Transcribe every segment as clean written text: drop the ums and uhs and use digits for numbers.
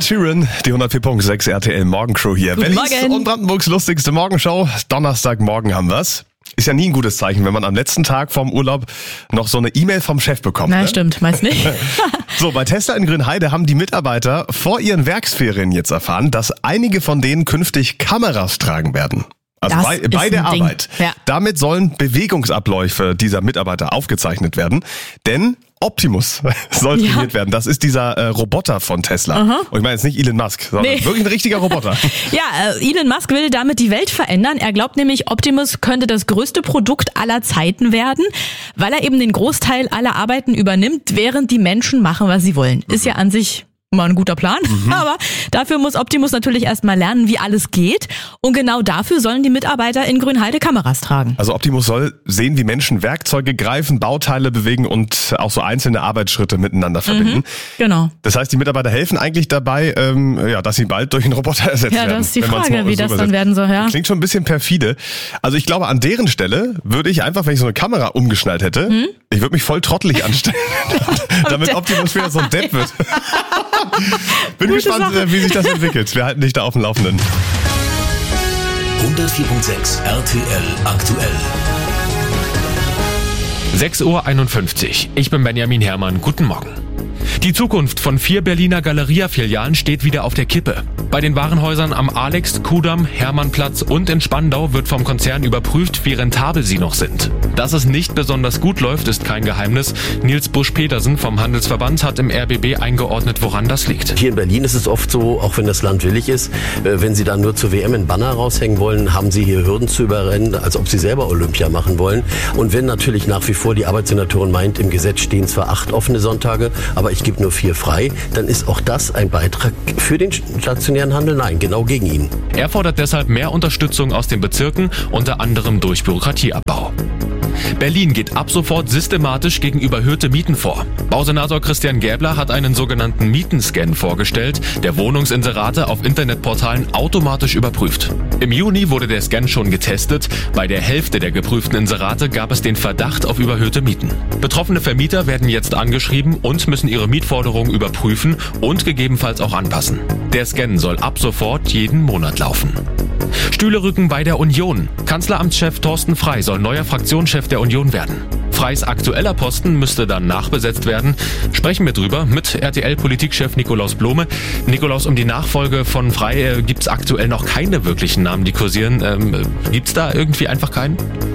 Sheeran, die 104.6 RTL Morgencrew hier. Guten Berlins Morgen. und Brandenburgs lustigste Morgenshow. Donnerstagmorgen haben wir's. Ist ja nie ein gutes Zeichen, wenn man am letzten Tag vorm Urlaub noch so eine E-Mail vom Chef bekommt. Na, Ne? stimmt, meist nicht. So, bei Tesla in Grünheide haben die Mitarbeiter vor ihren Werksferien jetzt erfahren, dass einige von denen künftig Kameras tragen werden. Also Das bei ist der ein Ding. Arbeit. Ja. Damit sollen Bewegungsabläufe dieser Mitarbeiter aufgezeichnet werden, denn Optimus soll Ja. trainiert werden. Das ist dieser Roboter von Tesla. Und ich meine jetzt nicht Elon Musk, sondern Nee. wirklich ein richtiger Roboter. Ja, Elon Musk will damit die Welt verändern. Er glaubt nämlich, Optimus könnte das größte Produkt aller Zeiten werden, weil er eben den Großteil aller Arbeiten übernimmt, während die Menschen machen, was sie wollen. Ist ja an sich mal ein guter Plan, aber dafür muss Optimus natürlich erstmal lernen, wie alles geht. Und genau dafür sollen die Mitarbeiter in Grünheide Kameras tragen. Also Optimus soll sehen, wie Menschen Werkzeuge greifen, Bauteile bewegen und auch so einzelne Arbeitsschritte miteinander verbinden. Genau. Das heißt, die Mitarbeiter helfen eigentlich dabei, dass sie bald durch einen Roboter ersetzt Ja, werden. das ist die wenn man's Frage, mal wie so das dann übersetzt. werden soll, ja. Klingt schon ein bisschen perfide. Also ich glaube, an deren Stelle würde ich einfach, wenn ich so eine Kamera umgeschnallt hätte, ich würde mich voll trottelig anstellen, damit Optimus wieder so ein Depp wird. Bin Gute gespannt, Sache. wie sich das entwickelt. Wir halten dich da auf dem Laufenden. 104.6 RTL aktuell. 6:51 Uhr. Ich bin Benjamin Herrmann. Guten Morgen. Die Zukunft von 4 Berliner Galeria-Filialen steht wieder auf der Kippe. Bei den Warenhäusern am Alex, Kudamm, Hermannplatz und in Spandau wird vom Konzern überprüft, wie rentabel sie noch sind. Dass es nicht besonders gut läuft, ist kein Geheimnis. Nils Busch-Petersen vom Handelsverband hat im RBB eingeordnet, woran das liegt. Hier in Berlin ist es oft so, auch wenn das Land willig ist, wenn Sie dann nur zur WM einen Banner raushängen wollen, haben Sie hier Hürden zu überrennen, als ob Sie selber Olympia machen wollen. Und wenn natürlich nach wie vor die Arbeitssenatorin meint, im Gesetz stehen zwar 8 offene Sonntage, aber ich gebe nur 4 frei, dann ist auch das ein Beitrag für den stationären Handel? Nein, genau gegen ihn. Er fordert deshalb mehr Unterstützung aus den Bezirken, unter anderem durch Bürokratieabbau. Berlin geht ab sofort systematisch gegen überhöhte Mieten vor. Bausenator Christian Gäbler hat einen sogenannten Mietenscan vorgestellt, der Wohnungsinserate auf Internetportalen automatisch überprüft. Im Juni wurde der Scan schon getestet. Bei der Hälfte der geprüften Inserate gab es den Verdacht auf überhöhte Mieten. Betroffene Vermieter werden jetzt angeschrieben und müssen ihre Mietforderungen überprüfen und gegebenenfalls auch anpassen. Der Scan soll ab sofort jeden Monat laufen. Stühle rücken bei der Union. Kanzleramtschef Thorsten Frey soll neuer Fraktionschef der Union werden. Freys aktueller Posten müsste dann nachbesetzt werden. Sprechen wir drüber mit RTL-Politikchef Nikolaus Blome. Nikolaus, um die Nachfolge von Frey gibt's aktuell noch keine wirklichen Namen, die kursieren. Gibt's da irgendwie einfach keinen?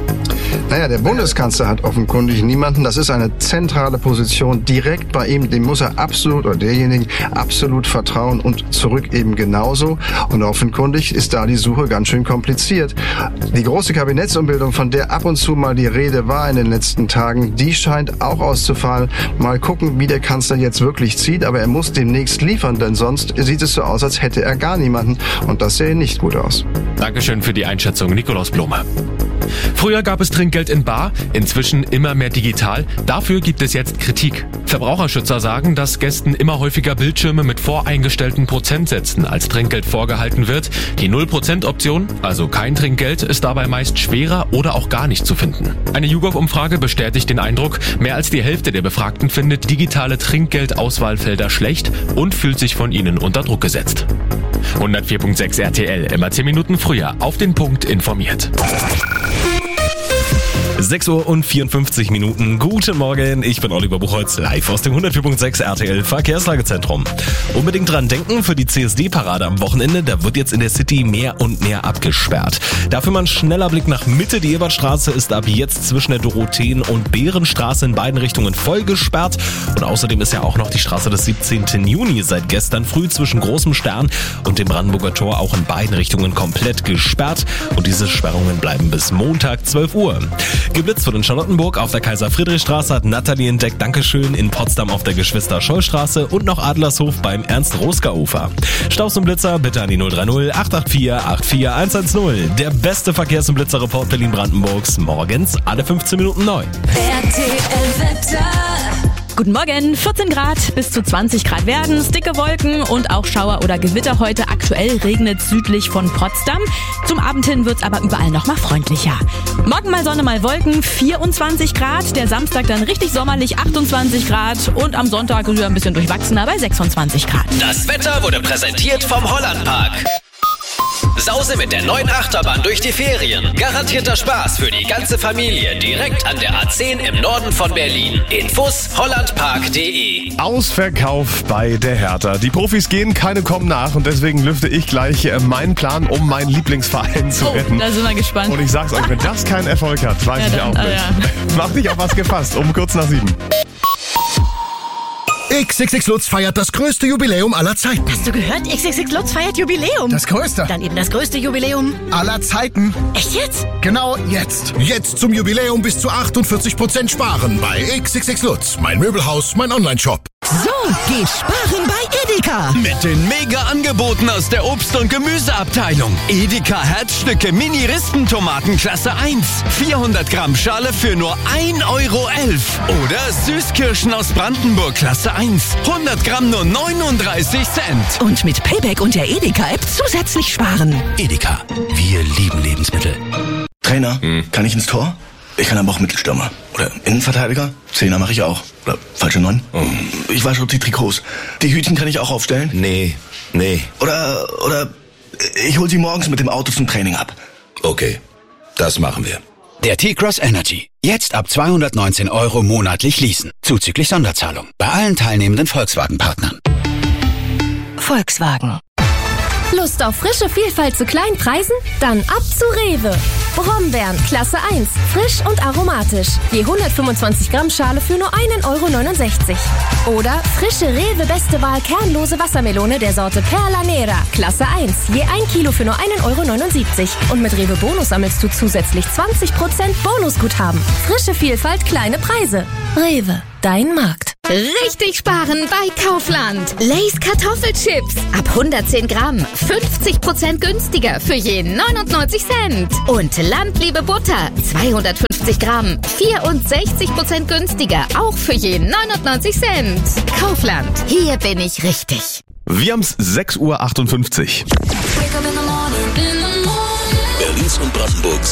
Naja, der Bundeskanzler hat offenkundig niemanden. Das ist eine zentrale Position direkt bei ihm. Dem muss er absolut, oder derjenigen, absolut vertrauen und zurück eben genauso. Und offenkundig ist da die Suche ganz schön kompliziert. Die große Kabinettsumbildung, von der ab und zu mal die Rede war in den letzten Tagen, die scheint auch auszufallen. Mal gucken, wie der Kanzler jetzt wirklich zieht. Aber er muss demnächst liefern, denn sonst sieht es so aus, als hätte er gar niemanden. Und das sähe nicht gut aus. Dankeschön für die Einschätzung, Nikolaus Blome. Früher gab es Trinkgeld in bar, inzwischen immer mehr digital. Dafür gibt es jetzt Kritik. Verbraucherschützer sagen, dass Gästen immer häufiger Bildschirme mit voreingestellten Prozentsätzen als Trinkgeld vorgehalten wird. Die 0%-Option, also kein Trinkgeld, ist dabei meist schwerer oder auch gar nicht zu finden. Eine YouGov-Umfrage bestätigt den Eindruck, mehr als die Hälfte der Befragten findet digitale Trinkgeldauswahlfelder schlecht und fühlt sich von ihnen unter Druck gesetzt. 104.6 RTL, immer 10 Minuten früher, auf den Punkt informiert. 6:54 Uhr. Guten Morgen, ich bin Oliver Buchholz, live aus dem 104.6 RTL Verkehrslagezentrum. Unbedingt dran denken, für die CSD-Parade am Wochenende, da wird jetzt in der City mehr und mehr abgesperrt. Dafür mal ein schneller Blick nach Mitte. Die Ebertstraße ist ab jetzt zwischen der Dorotheen- und Behrenstraße in beiden Richtungen voll gesperrt. Und außerdem ist ja auch noch die Straße des 17. Juni seit gestern früh zwischen Großem Stern und dem Brandenburger Tor auch in beiden Richtungen komplett gesperrt. Und diese Sperrungen bleiben bis Montag 12 Uhr. Geblitzt wird in Charlottenburg auf der Kaiser-Friedrich-Straße, hat Nathalie entdeckt, Dankeschön, in Potsdam auf der Geschwister-Scholl-Straße und noch Adlershof beim Ernst-Roska-Ufer. Staus und Blitzer bitte an die 030 884 84110. Der beste Verkehrs- und Blitzerreport Berlin-Brandenburgs, morgens alle 15 Minuten neu. RTL Wetter. Guten Morgen, 14 Grad bis zu 20 Grad werden es, dicke Wolken und auch Schauer oder Gewitter heute. Aktuell regnet südlich von Potsdam. Zum Abend hin wird's aber überall noch mal freundlicher. Morgen mal Sonne, mal Wolken, 24 Grad. Der Samstag dann richtig sommerlich, 28 Grad. Und am Sonntag wieder ein bisschen durchwachsener bei 26 Grad. Das Wetter wurde präsentiert vom Hollandpark. Sause mit der neuen Achterbahn durch die Ferien. Garantierter Spaß für die ganze Familie. Direkt an der A10 im Norden von Berlin. Infos hollandpark.de. Ausverkauf bei der Hertha. Die Profis gehen, keine kommen nach und deswegen lüfte ich gleich meinen Plan, um meinen Lieblingsverein zu retten. Da sind wir gespannt. Und ich sag's euch, wenn das keinen Erfolg hat, weiß ich auch nicht. Ja. Mach dich auf was gefasst, um kurz nach 7. XXX Lutz feiert das größte Jubiläum aller Zeiten. Hast du gehört? XXX Lutz feiert Jubiläum. Das größte. Dann eben das größte Jubiläum Aller Zeiten. Echt jetzt? Genau jetzt. Jetzt zum Jubiläum bis zu 48% sparen bei XXX Lutz. Mein Möbelhaus, mein Onlineshop. So geht sparen bei Edeka. Mit den Mega-Angeboten aus der Obst- und Gemüseabteilung. Edeka Herzstücke Mini-Rispentomaten Klasse 1. 400 Gramm Schale für nur 1,11 Euro. Oder Süßkirschen aus Brandenburg Klasse 1. 100 Gramm nur 39 Cent. Und mit Payback und der Edeka-App zusätzlich sparen. Edeka, wir lieben Lebensmittel. Trainer, kann ich ins Tor? Ich kann aber auch Mittelstürmer. Oder Innenverteidiger? Zehner mache ich auch. Oder falsche 9? Ich wasche die Trikots. Die Hütchen kann ich auch aufstellen? Nee. Oder ich hol sie morgens mit dem Auto zum Training ab. Okay, das machen wir. Der T-Cross Energy. Jetzt ab 219 € monatlich leasen. Zuzüglich Sonderzahlung. Bei allen teilnehmenden Volkswagen-Partnern. Volkswagen. Lust auf frische Vielfalt zu kleinen Preisen? Dann ab zu Rewe. Brombeeren, Klasse 1, frisch und aromatisch. Je 125 Gramm Schale für nur 1,69 €. Oder frische Rewe Beste Wahl kernlose Wassermelone der Sorte Perla Nera, Klasse 1, je 1 Kilo für nur 1,79 €. Und mit Rewe Bonus sammelst du zusätzlich 20% Bonusguthaben. Frische Vielfalt, kleine Preise. Rewe, dein Markt. Richtig sparen bei Kaufland. Lay's Kartoffelchips. Ab 110 Gramm. 50% günstiger für je 99 Cent. Und Landliebe Butter. 250 Gramm. 64% günstiger. Auch für je 99 Cent. Kaufland. Hier bin ich richtig. Wir haben's 6:58 Uhr. Berlins und Brandenburgs